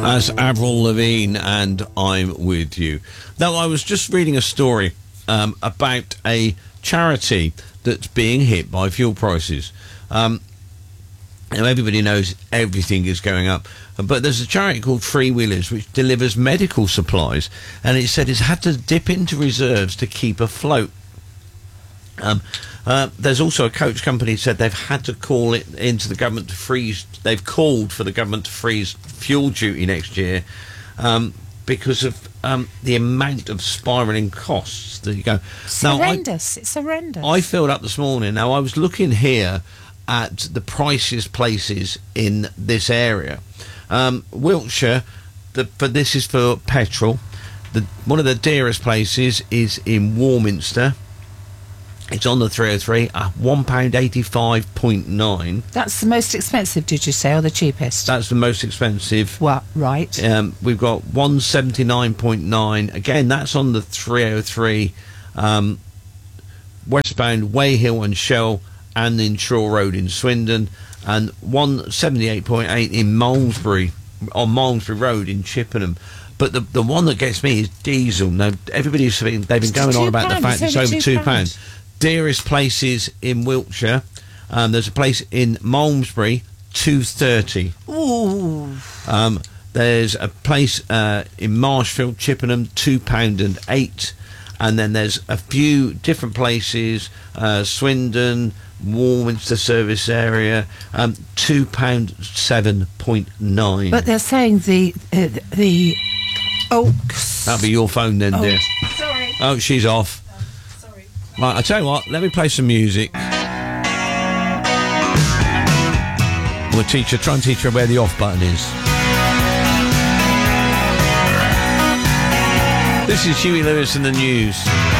That's Avril Lavigne and I'm With You. Now, I was just reading a story about a charity that's being hit by fuel prices. Now, everybody knows everything is going up, but there's a charity called Freewheelers which delivers medical supplies, and it said it's had to dip into reserves to keep afloat. There's also a coach company said they've had to call it into the government to freeze. They've called for the government to freeze fuel duty next year because of the amount of spiralling costs. There you go. It's horrendous. It's horrendous. I filled up this morning. Now, I was looking here at the priciest places in this area. Wiltshire, but this is for petrol. One of the dearest places is in Warminster. It's on the 303 at £1.85.9. That's the most expensive, did you say, or the cheapest? That's the most expensive. What? Right. We've got 179.9. Again, that's on the 303 westbound Weyhill and Shell and in Shaw Road in Swindon, and 178.8 in Malmesbury, on Malmesbury Road in Chippenham. But the one that gets me is diesel. Now, everybody's they've been going on about the fact it's over £2. Dearest places in Wiltshire, there's a place in Malmesbury, £2.30. Ooh. There's a place in Marshfield, Chippenham, £2.08, and then there's a few different places, Swindon, Warminster service area, £2.7.9. But they're saying the Oaks. That'll be your phone then, dear. Sorry. Oh, she's off. Sorry. Right, I tell you what, let me play some music. We'll try and teach her where the off button is. This is Huey Lewis and the News.